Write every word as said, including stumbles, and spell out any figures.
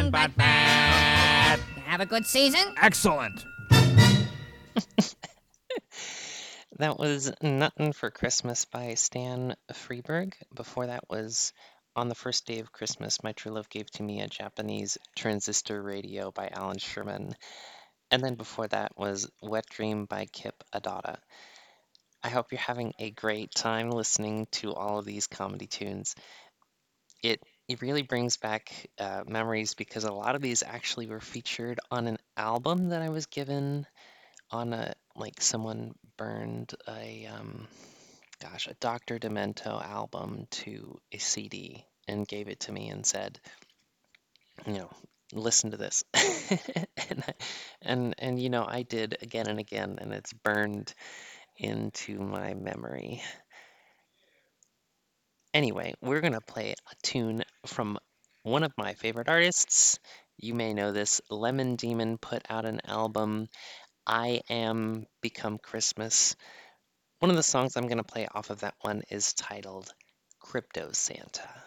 young but bad. Have a good season? Excellent. That was Nuttin' for Christmas by Stan Freberg. Before that was On the First Day of Christmas, My True Love Gave to Me a Japanese Transistor Radio by Alan Sherman. And then before that was Wet Dream by Kip Adada. I hope you're having a great time listening to all of these comedy tunes. It it really brings back uh, memories because a lot of these actually were featured on an album that I was given on a like someone burned a um gosh a Doctor Demento album to a C D and gave it to me and said, you know, listen to this. and I, and and you know I did again and again, and it's burned into my memory. Anyway, we're gonna play a tune from one of my favorite artists. You may know this. Lemon Demon put out an album, I Am Become Christmas. One of the songs I'm going to play off of that one is titled Crypto Santa.